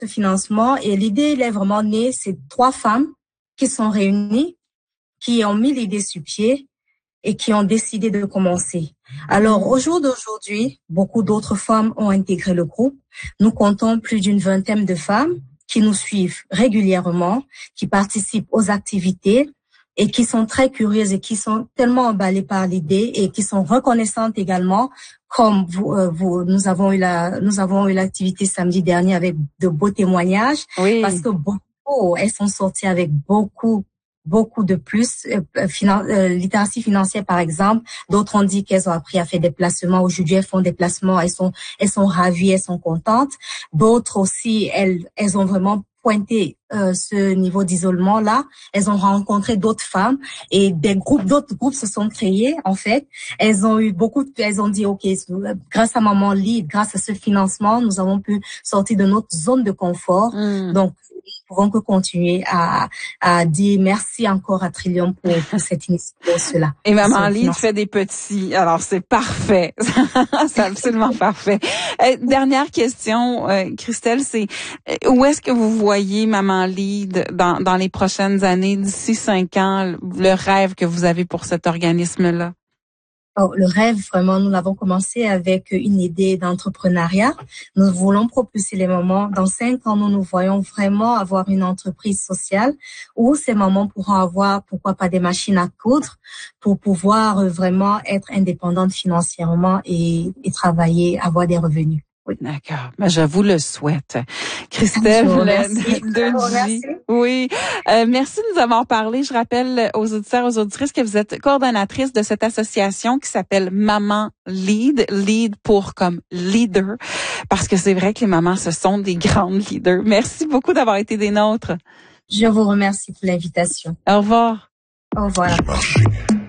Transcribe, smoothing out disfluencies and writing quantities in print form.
ce financement. Et l'idée, elle est vraiment née, c'est 3 femmes qui sont réunies, qui ont mis l'idée sur pied et qui ont décidé de commencer. Alors, au jour d'aujourd'hui, beaucoup d'autres femmes ont intégré le groupe. Nous comptons plus d'une vingtaine de femmes qui nous suivent régulièrement, qui participent aux activités et qui sont très curieuses et qui sont tellement emballées par l'idée et qui sont reconnaissantes également. Comme nous avons eu l'activité samedi dernier avec de beaux témoignages, oui. Parce que elles sont sorties avec beaucoup de plus, littératie financière par exemple. D'autres ont dit qu'elles ont appris à faire des placements. Aujourd'hui, elles font des placements. Elles sont ravies, elles sont contentes. D'autres aussi, elles ont vraiment pointé ce niveau d'isolement là. Elles ont rencontré d'autres femmes et d'autres groupes se sont créés en fait. Elles ont dit ok, grâce à Maman Lead, grâce à ce financement, nous avons pu sortir de notre zone de confort. Donc nous pouvons que continuer à dire merci encore à Trillium pour cette initiative-là. Et Maman Lead fait des petits, alors c'est parfait, c'est absolument parfait. Dernière question, Christelle, c'est où est-ce que vous voyez Maman Lead dans les prochaines années, d'ici 5 ans, le rêve que vous avez pour cet organisme-là? Le rêve, vraiment, nous l'avons commencé avec une idée d'entrepreneuriat. Nous voulons propulser les mamans. Dans 5 ans, nous nous voyons vraiment avoir une entreprise sociale où ces mamans pourront avoir, pourquoi pas, des machines à coudre pour pouvoir vraiment être indépendantes financièrement et travailler, avoir des revenus. Oui. D'accord. Ben, je vous le souhaite. Christelle Degy. Oui. Merci de nous avoir parlé. Je rappelle aux auditeurs, aux auditrices que vous êtes coordonnatrice de cette association qui s'appelle Maman Lead. Lead pour comme leader. Parce que c'est vrai que les mamans, ce sont des grandes leaders. Merci beaucoup d'avoir été des nôtres. Je vous remercie pour l'invitation. Au revoir. Au revoir.